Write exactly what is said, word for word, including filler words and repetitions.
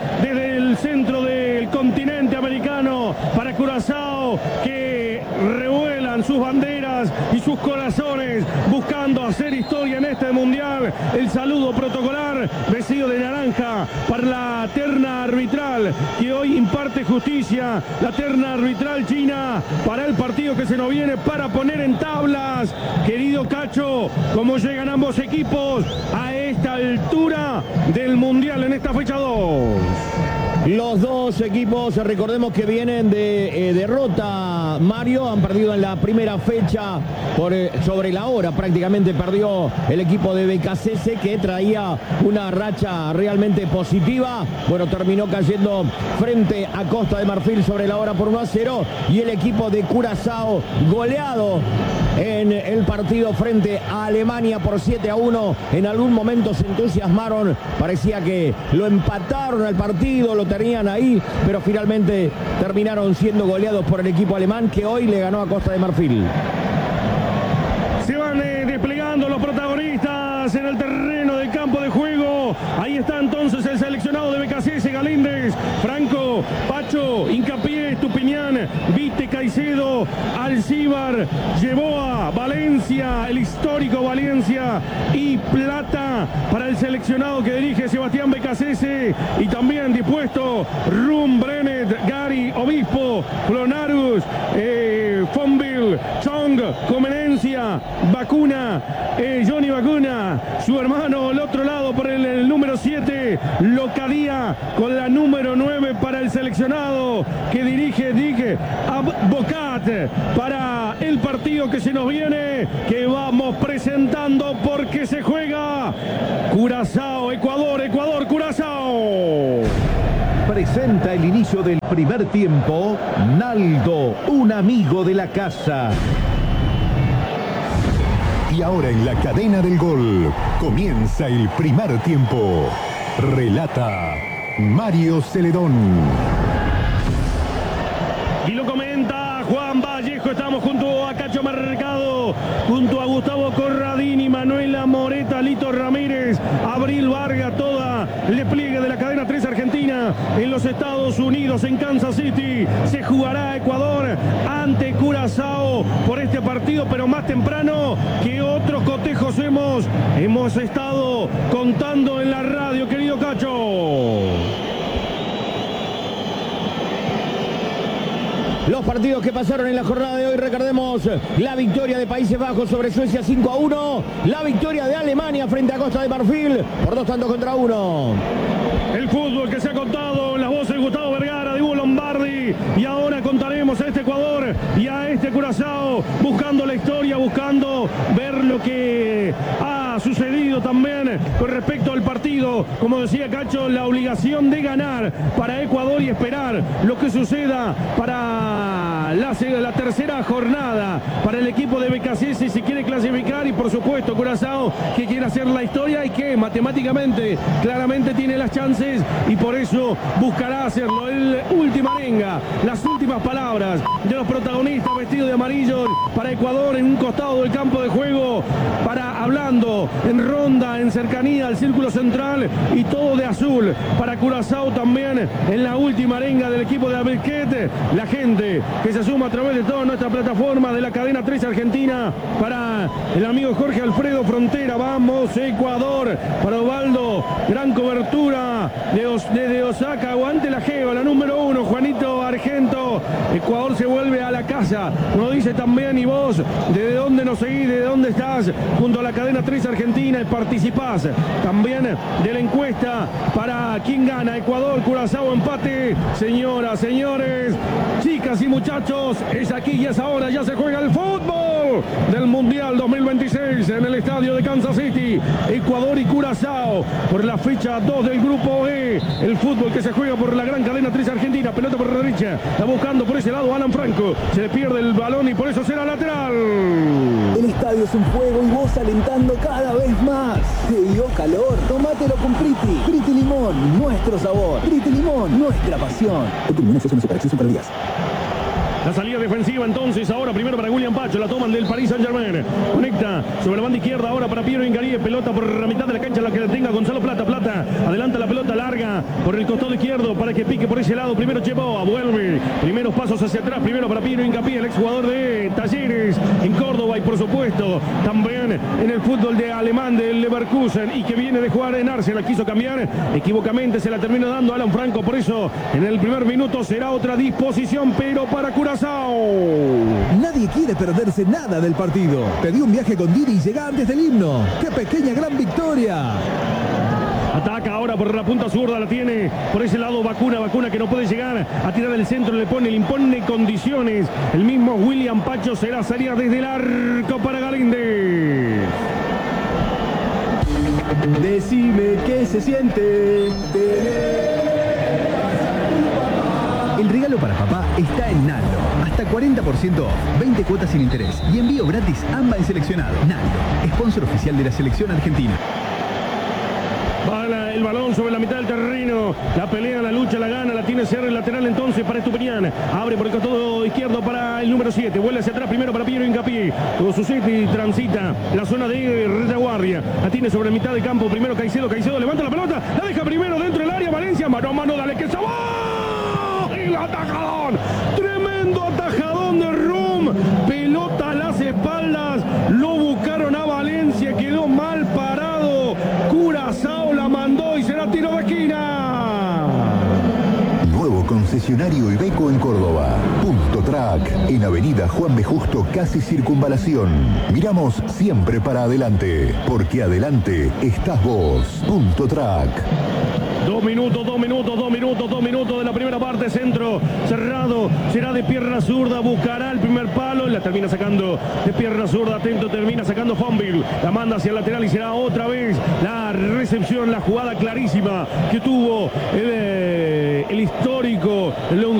desde el centro del continente americano para Curazao, que revuelan sus banderas y sus corazones buscando hacer historia en este mundial. El saludo protocolar vestido de naranja para la terna arbitral que hoy imparte justicia, la terna arbitral china para el partido que se nos viene para poner en tablas. Querido Cacho, ¿cómo llegan ambos equipos a esta altura del mundial en esta fecha dos? Los dos equipos, recordemos que vienen de eh, derrota, Mario, han perdido en la primera fecha por eh, sobre la hora, prácticamente perdió el equipo de B K C S que traía una racha realmente positiva. Bueno, terminó cayendo frente a Costa de Marfil sobre la hora por uno a cero y el equipo de Curazao goleado en el partido frente a Alemania por siete a uno. En algún momento se entusiasmaron, parecía que lo empataron al partido, lo tenían ahí, pero finalmente terminaron siendo goleados por el equipo alemán que hoy le ganó a Costa de Marfil. Se van eh, desplegando los protagonistas en el terreno del campo de juego. Ahí está entonces el seleccionado de B K C S, Galíndez, Franco, Pacho, Hincapié, Estupiñán, Vite, Caicedo, Alcíbar, Yeboa, Valencia, el histórico Valencia y Plata para el seleccionado que dirige Sebastián B K C S, y también dispuesto Rum, Brenet, Gary, Obispo, Clonarus, eh, Fonville, Chong, Comenencia, Vacuna, eh, Johnny Vacuna, su hermano al otro lado por el, el número siete, Locadía con la número nueve para el seleccionado que dirige Dick Bocat para el partido que se nos viene, que vamos presentando porque se juega Curazao, Ecuador, Ecuador, Curazao. Presenta el inicio del primer tiempo Naldo, un amigo de la casa. Y ahora en la cadena del gol comienza el primer tiempo. Relata Mario Celedón. Y lo comenta Juan Vallejo. Estamos junto a Cacho Mercado, junto a Gustavo Corradini, Manuela Moreta, Lito Ramírez, Abril Vargas, toda el despliegue de la cadena tres Argentina en los Estados Unidos, en Kansas City. Se jugará Ecuador ante Curazao por este partido, pero más temprano que otros cotejos hemos, hemos estado contando en la radio, querido Cacho. Los partidos que pasaron en la jornada de hoy, recordemos la victoria de Países Bajos sobre Suecia cinco a uno, la victoria de Alemania frente a Costa de Marfil por dos tantos contra uno. El fútbol que se ha contado en las voces de Gustavo Vergara, de Hugo Lombardi, y ahora contaremos a este Ecuador y a este Curazao, buscando la historia, buscando ver lo que ha sucedido también con respecto al partido. Como decía Cacho, la obligación de ganar para Ecuador y esperar lo que suceda para la, la tercera jornada para el equipo de B K C S si quiere clasificar, y por supuesto Curazao que quiere hacer la historia y que matemáticamente claramente tiene las chances y por eso buscará hacerlo. El última arenga, las últimas palabras de los protagonistas vestidos de amarillo para Ecuador en un costado del campo de juego, para hablando en ronda, en cercanía al círculo central, y todo de azul para Curazao también en la última arenga del equipo de Abelquet. La gente que se suma a través de toda nuestra plataforma de la cadena tres Argentina, para el amigo Jorge Alfredo Frontera, vamos Ecuador, para Osvaldo, gran cobertura de Os, desde Osaka, aguante la Geo, la número uno, Juanito Argento. Ecuador se vuelve a la casa, nos dice también, y vos, ¿desde dónde nos seguís? ¿Desde dónde estás? Junto a la cadena tres Argentina y participás también de la encuesta para quién gana, Ecuador, Curazao, empate. Señoras, señores, chicas y muchachos, es aquí y es ahora, ya se juega el fútbol del Mundial dos mil veintiséis en el estadio de Kansas City. Ecuador y Curazao por la fecha dos del grupo E. El fútbol que se juega por la gran cadena tres Argentina. Pelota por la derecha, está buscando por ese lado Alan Franco, se le pierde el balón y por eso será lateral. El estadio es un fuego y vos alentando cada vez más. ¿Te dio calor? Tómatelo con Priti. Priti Limón, nuestro sabor. Priti Limón, nuestra pasión. Opiniones es una superacción para días. La salida defensiva entonces ahora primero para William Pacho. La toman del Paris Saint-Germain. Conecta sobre la banda izquierda ahora para Piero Ingarí. Pelota por la mitad de la cancha, la que la tenga Gonzalo Plata. Plata adelanta la pelota larga por el costado izquierdo para que pique por ese lado. Primero Cheboa, vuelve. Primeros pasos hacia atrás. Primero para Piero Incapié, el exjugador de Talleres en Córdoba y por supuesto también en el fútbol de alemán del Leverkusen y que viene de jugar en Arsenal. Quiso cambiar, equivocamente se la termina dando Alan Franco. Por eso en el primer minuto será otra disposición, pero para Curazao. Nadie quiere perderse nada del partido. Pedí un viaje con Didi y llega antes del himno. ¡Qué pequeña gran victoria! Ataca ahora por la punta zurda, la tiene por ese lado Vacuna, Vacuna que no puede llegar a tirar el centro, le pone, le impone condiciones. El mismo William Pacho será salida desde el arco para Galíndez. Decime qué se siente. El regalo para papá está en Naldo. Hasta cuarenta por ciento off, veinte cuotas sin interés y envío gratis AMBA en seleccionado. Naldo, sponsor oficial de la selección argentina. Va el balón sobre la mitad del terreno. La pelea, la lucha, la gana. La tiene C R el lateral entonces para Estupiñán. Abre por el costado izquierdo para el número siete. Vuelve hacia atrás primero para Piero Incapié. Todo su set y transita la zona de retaguardia. La tiene sobre la mitad de campo. Primero Caicedo. Caicedo levanta la pelota. La deja primero dentro del área. Valencia. Mano a mano. Dale que se va. El atajadón. Tremendo atajadón de Rum. Pelota a las espaldas. Lo buscaron a Valencia. Quedó mal parado. Curazao la mandó y será tiro de esquina. Nuevo concesionario Iveco en Córdoba. Punto Track, en Avenida Juan B. Justo, casi Circunvalación. Miramos siempre para adelante, porque adelante estás vos. Punto Track. Dos minutos, dos minutos, dos minutos, dos minutos de la primera parte. Centro cerrado, será de pierna zurda, buscará el primer palo y la termina sacando de pierna zurda. Atento, termina sacando Fonville, la manda hacia el lateral y será otra vez la recepción, la jugada clarísima que tuvo el, el histórico León